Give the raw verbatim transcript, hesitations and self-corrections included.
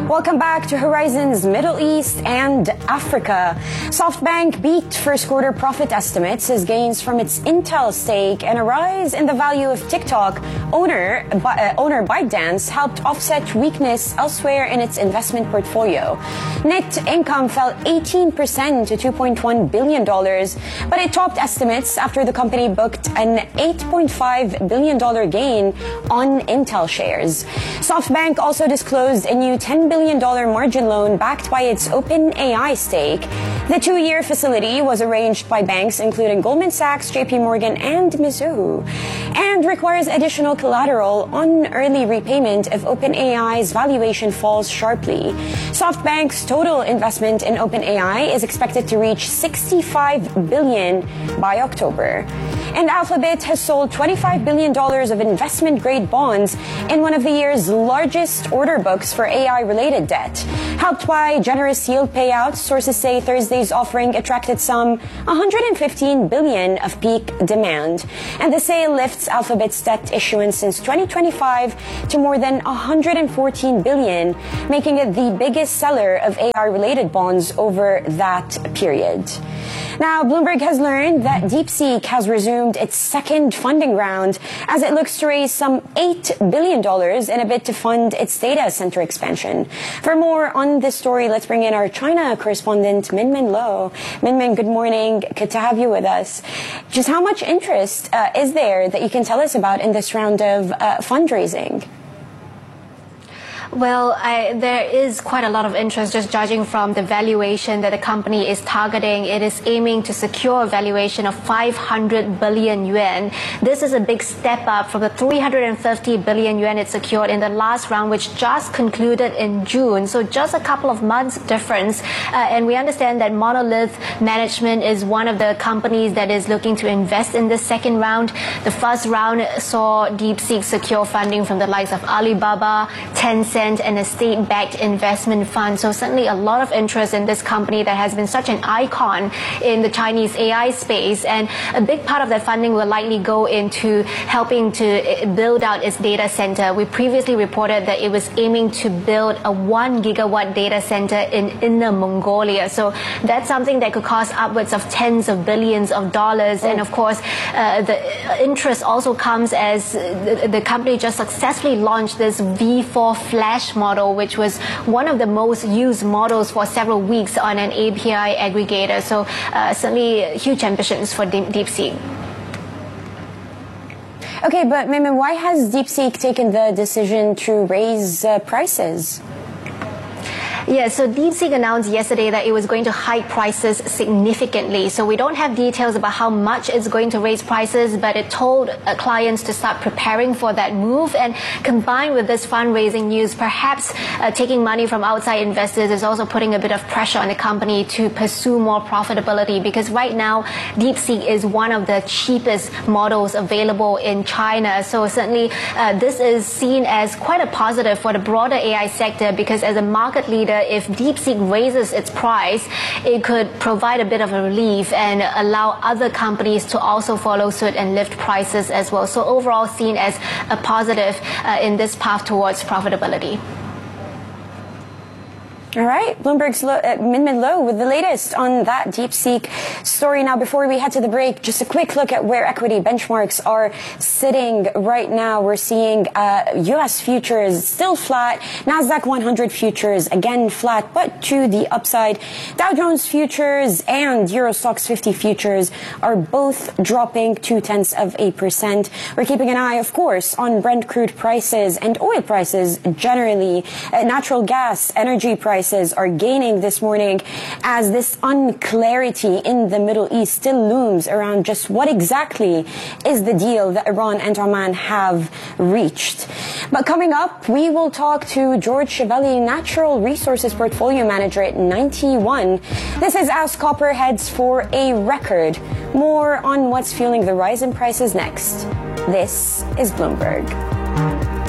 Welcome back to Horizons Middle East and Africa. SoftBank beat first quarter profit estimates as gains from its Intel stake and a rise in the value of TikTok owner, uh, owner ByteDance helped offset weakness elsewhere in its investment portfolio. Net income fell eighteen percent to two point one billion dollars, but it topped estimates after the company booked an eight point five billion dollars gain on Intel shares. SoftBank also disclosed a new ten billion dollars margin loan backed by its OpenAI stake. The two-year facility was arranged by banks including Goldman Sachs, J P Morgan, and Mizuho, and requires additional collateral on early repayment if OpenAI's valuation falls sharply. SoftBank's total investment in OpenAI is expected to reach sixty-five billion dollars by October. And Alphabet has sold twenty-five billion dollars of investment-grade bonds in one of the year's largest order books for A I-related debt. Helped by generous yield payouts, sources say Thursday's offering attracted some one hundred fifteen billion dollars of peak demand. And the sale lifts Alphabet's debt issuance since twenty twenty-five to more than one hundred fourteen billion dollars, making it the biggest seller of A I-related bonds over that period. Now, Bloomberg has learned that DeepSeek has resumed its second funding round as it looks to raise some eight billion dollars in a bid to fund its data center expansion. For more on this story, let's bring in our China correspondent, Minmin Lo. Minmin, good morning. Good to have you with us. Just how much interest uh, is there that you can tell us about in this round of uh, fundraising? Well, I, there is quite a lot of interest just judging from the valuation that the company is targeting. It is aiming to secure a valuation of five hundred billion yuan. This is a big step up from the three hundred fifty billion yuan it secured in the last round, which just concluded in June. So just a couple of months difference. Uh, and we understand that Monolith Management is one of the companies that is looking to invest in this second round. The first round saw DeepSeek secure funding from the likes of Alibaba, Tencent, and a state-backed investment fund. So certainly a lot of interest in this company that has been such an icon in the Chinese A I space. And a big part of that funding will likely go into helping to build out its data center. We previously reported that it was aiming to build a one gigawatt data center in Inner Mongolia. So that's something that could cost upwards of tens of billions of dollars. And of course, uh, the interest also comes as the, the company just successfully launched this V four Flash model, which was one of the most used models for several weeks on an A P I aggregator. So uh, certainly huge ambitions for DeepSeek. Okay, but Minmin, why has DeepSeek taken the decision to raise uh, prices? Yeah, so DeepSeek announced yesterday that it was going to hike prices significantly. So we don't have details about how much it's going to raise prices, but it told uh, clients to start preparing for that move. And combined with this fundraising news, perhaps uh, taking money from outside investors is also putting a bit of pressure on the company to pursue more profitability, because right now DeepSeek is one of the cheapest models available in China. So certainly uh, this is seen as quite a positive for the broader A I sector, because as a market leader, if DeepSeek raises its price, it could provide a bit of a relief and allow other companies to also follow suit and lift prices as well. So overall seen as a positive uh, in this path towards profitability. All right, Bloomberg's Lo, uh, Minmin Lo with the latest on that DeepSeek story. Now, before we head to the break, just a quick look at where equity benchmarks are sitting right now. We're seeing uh, U S futures still flat, NASDAQ one hundred futures again flat, but to the upside. Dow Jones futures and Euro Stoxx fifty futures are both dropping two-tenths of a percent. We're keeping an eye, of course, on Brent crude prices and oil prices generally. Uh, natural gas, energy prices are gaining this morning as this unclarity in the Middle East still looms around just what exactly is the deal that Iran and Oman have reached. But coming up, we will talk to George Chevelli, Natural Resources Portfolio Manager at Ninety One. This is as copper heads for a record. More on what's fueling the rise in prices next. This is Bloomberg.